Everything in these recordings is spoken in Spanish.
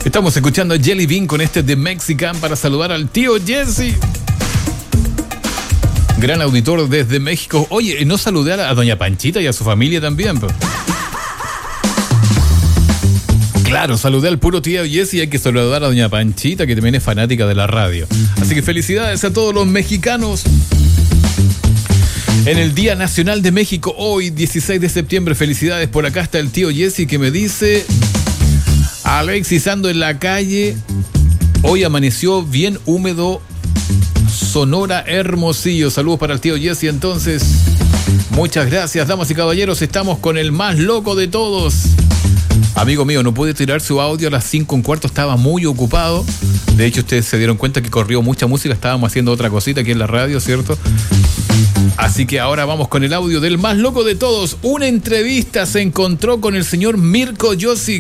Estamos escuchando a Jelly Bean con este de Mexican para saludar al tío Jesse. Gran auditor desde México. Oye, ¿no saludé a doña Panchita y a su familia también? Claro, saludé al puro tío Jesse y hay que saludar a doña Panchita, que también es fanática de la radio. Así que felicidades a todos los mexicanos. En el Día Nacional de México, hoy 16 de septiembre, felicidades. Por acá está el tío Jesse que me dice: Alexis, ando en la calle, hoy amaneció bien húmedo, Sonora, Hermosillo. Saludos para el tío Jesse entonces. Muchas gracias, damas y caballeros, estamos con el más loco de todos. Amigo mío, no pude tirar su audio a las 5:15, estaba muy ocupado. De hecho, ustedes se dieron cuenta que corrió mucha música, estábamos haciendo otra cosita aquí en la radio, ¿cierto? Así que ahora vamos con el audio del más loco de todos. Una entrevista se encontró con el señor Mirko Josic,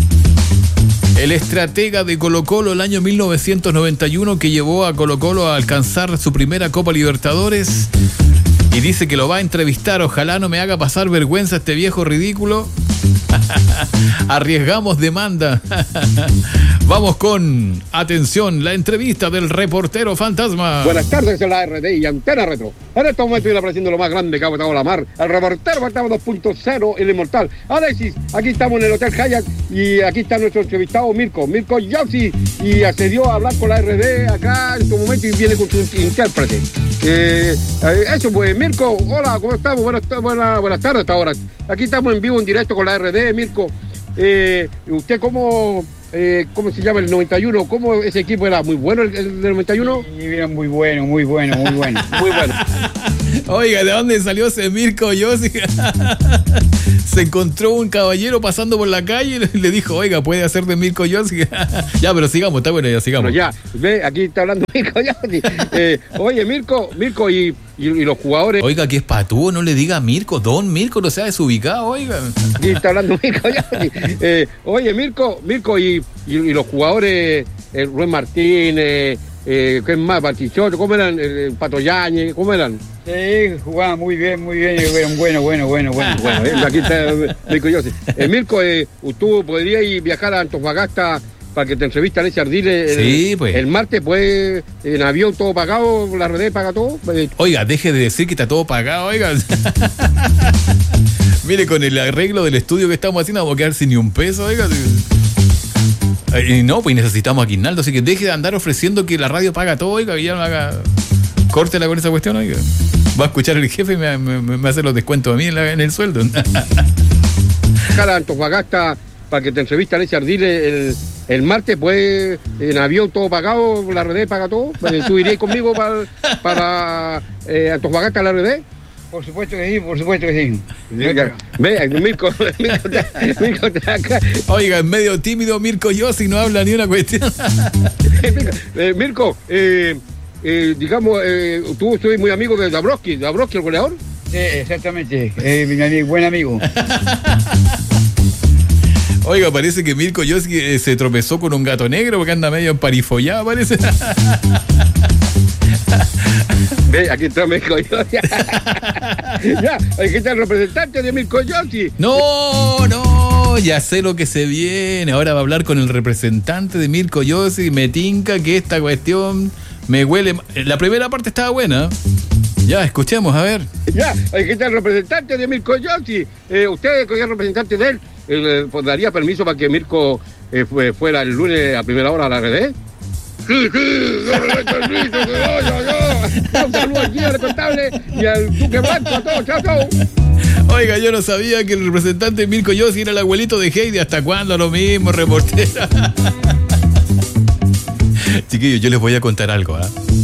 el estratega de Colo-Colo el año 1991, que llevó a Colo-Colo a alcanzar su primera Copa Libertadores. Y dice que lo va a entrevistar. Ojalá no me haga pasar vergüenza este viejo ridículo. Arriesgamos demanda. Vamos con, atención, la entrevista del reportero fantasma. Buenas tardes en la RD y Antena Retro. En este momento viene apareciendo lo más grande que ha botado la mar, el reportero fantasma 2.0, el inmortal. Alexis, aquí estamos en el Hotel Hyatt y aquí está nuestro entrevistado Mirko Josic, y accedió a hablar con la RD acá en su momento y viene con su intérprete. Eso pues, Mirko, hola, ¿cómo estamos? Buenas tardes hasta ahora. Aquí estamos en vivo, en directo con la RD, Mirko. ¿Usted cómo se llama el 91? ¿Cómo ese equipo era? ¿Muy bueno el del 91? Sí, era muy bueno. Muy bueno. Oiga, ¿de dónde salió ese Mirko Josic? Se encontró un caballero pasando por la calle y le dijo: oiga, ¿puede hacer de Mirko Josic? Ya, pero sigamos, está bueno, ya sigamos. Bueno, ya, ve, aquí está hablando Mirko Josic. Oye, Mirko, y los jugadores. Oiga, que es patúo, no le diga Mirko, don Mirko, no sea desubicado, oiga. Aquí está hablando Mirko Josic. Oye, Mirko, y los jugadores, Rubén Martínez, ¿qué más? Batichotto, ¿cómo eran? Pato Yáñez, ¿cómo eran? Sí, jugaban muy bien, bueno. Bueno, aquí está Mirko Josic. Mirko, ¿tú podrías viajar a Antofagasta para que te entrevistan ese Ardiles sí, pues. El martes, pues, en avión todo pagado, la RD paga todo? Oiga, deje de decir que está todo pagado, oiga. Mire, con el arreglo del estudio que estamos haciendo vamos a quedar sin ni un peso, oiga. No, pues necesitamos a Quinaldo, así que deje de andar ofreciendo que la radio paga todo, oiga, que ya no haga... Córtela con esa cuestión, oiga. Va a escuchar el jefe y me hace los descuentos a mí en el sueldo. Cara, Antofagasta, para que te entrevistan ese Ardiles el martes, pues, en avión todo pagado, la RD paga todo. ¿Tú irías conmigo para Antofagasta, la RD? Por supuesto que sí. Ve, Mirko está acá. Oiga, es medio tímido Mirko Josic, no habla ni una cuestión. Mirko, digamos, tú soy muy amigo de Dabrowski, el goleador. Sí, exactamente, mi buen amigo. Oiga, parece que Mirko Josic se tropezó con un gato negro porque anda medio emparifollado, parece. Ve, aquí está Mirko Josic. Ya, aquí está el representante de Mirko Josic. No, ya sé lo que se viene. Ahora va a hablar con el representante de Mirko Josic. Me tinca que esta cuestión me huele. La primera parte estaba buena. Ya, escuchemos, a ver. Ya, aquí está el representante de Mirko Josic. ¿Usted, que es representante de él, daría permiso para que Mirko fuera el lunes a primera hora a la RD? Sí, yo le doy permiso, que vaya. Un saludo aquí al contable y al Duque Blanco, a todos, chao. Oiga, yo no sabía que el representante de Mirko Josic era el abuelito de Heidi. ¿Hasta cuándo lo mismo, reportera? Chiquillos, yo les voy a contar algo,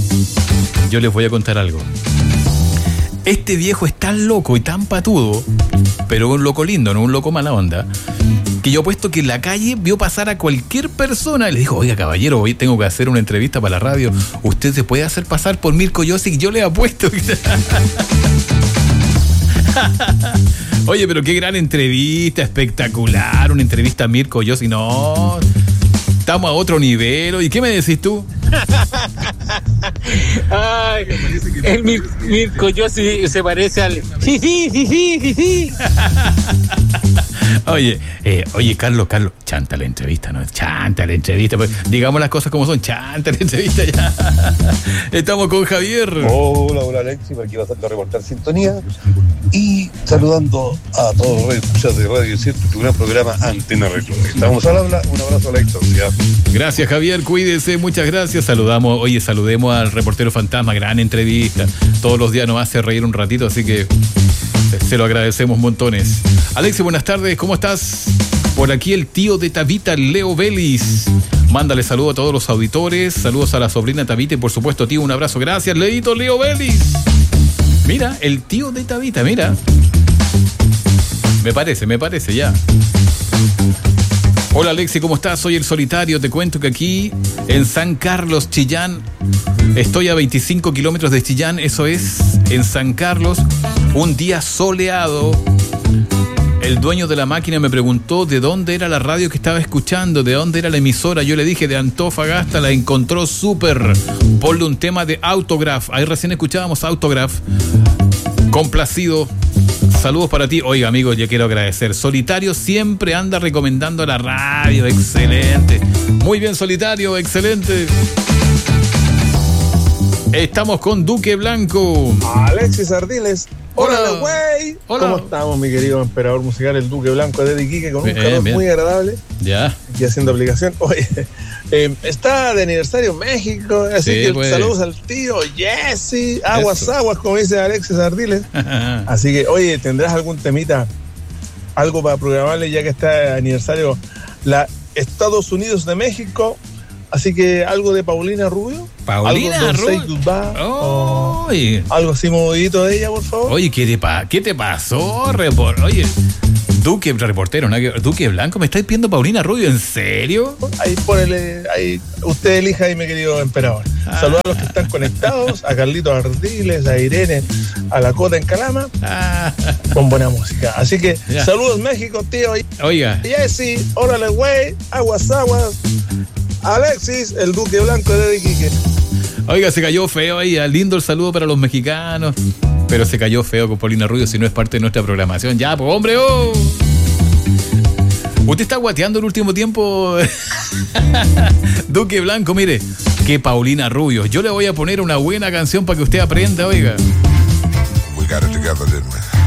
Este viejo es tan loco y tan patudo, pero un loco lindo, no un loco mala onda, que yo apuesto que en la calle vio pasar a cualquier persona y le dijo: oiga, caballero, hoy tengo que hacer una entrevista para la radio, ¿usted se puede hacer pasar por Mirko Josic? Yo le apuesto. Oye, pero qué gran entrevista, espectacular, una entrevista a Mirko Josic. No, estamos a otro nivel. ¿Y qué me decís tú? Ay, el Mirko Yossi se parece al... Sí. Oye, Carlos, chanta la entrevista, ¿no? Chanta la entrevista, pues, digamos las cosas como son, chanta la entrevista ya. Estamos con Javier. Hola Alexis, por aquí pasando a reportar sintonía y saludando a todos los escuchas de Radio Cierto, tu gran programa Antena Retro. Estamos al habla, un abrazo a la distancia. Gracias Javier, cuídese, muchas gracias. Saludemos al reportero fantasma, gran entrevista. Todos los días nos hace reír un ratito, así que se lo agradecemos montones. Alexis, buenas tardes, ¿cómo estás? Por aquí el tío de Tabita, Leo Vélez. Mándale saludos a todos los auditores, saludos a la sobrina Tabita y por supuesto, tío, un abrazo. Gracias, Leito, Leo Vélez. Mira, el tío de Tabita, mira. Me parece, ya. Hola Alexi, ¿cómo estás? Soy el Solitario. Te cuento que aquí en San Carlos, Chillán, estoy a 25 kilómetros de Chillán, eso es, en San Carlos, un día soleado. El dueño de la máquina me preguntó de dónde era la radio que estaba escuchando, de dónde era la emisora. Yo le dije de Antofagasta, la encontró súper. Ponle un tema de Autograph. Ahí recién escuchábamos Autograph. Complacido. Saludos para ti. Oiga, amigo, yo quiero agradecer. Solitario siempre anda recomendando la radio. Excelente. Muy bien, Solitario, excelente. Estamos con Duque Blanco. Alexis Ardiles. Hola, güey. Hola. ¿Cómo estamos, mi querido emperador musical, el Duque Blanco de Iquique, con un calor bien. muy agradable? Ya. Aquí haciendo aplicación. Oye, está de aniversario México, así Sí, que pues. Saludos al tío Jesse. Aguas, como dice Alexis Ardiles. Así que, oye, ¿tendrás algún temita, algo para programarle ya que está de aniversario la Estados Unidos de México? Así que algo de Paulina Rubio. Paulina Rubio. O algo así movidito de ella, por favor. Oye, ¿qué te pasó, Oye, Duque, reportero, ¿no? Duque Blanco, ¿me estáis pidiendo Paulina Rubio? ¿En serio? Ahí ponele, ahí, usted elija ahí, mi querido emperador. Saludos a los que están conectados, a Carlitos Ardiles, a Irene, a la Cota en Calama, con buena música. Así que, ya. Saludos México, tío. Oiga. Jesse, órale, güey, aguas. Alexis, el Duque Blanco de Iquique. Oiga, se cayó feo ahí. Lindo el saludo para los mexicanos. Pero se cayó feo con Paulina Rubio si no es parte de nuestra programación. Ya, pues, hombre, oh. ¿Usted está guateando el último tiempo? Duque Blanco, mire, que Paulina Rubio. Yo le voy a poner una buena canción para que usted aprenda, oiga. We got it together, didn't we?